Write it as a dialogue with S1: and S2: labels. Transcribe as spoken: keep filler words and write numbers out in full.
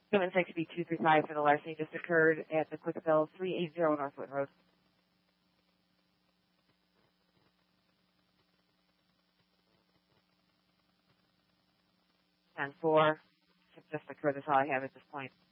S1: Seven six B two three five for the larceny just occurred at the Quickville three eighty Northwood Road. And four just occurred. That's all I have at this point.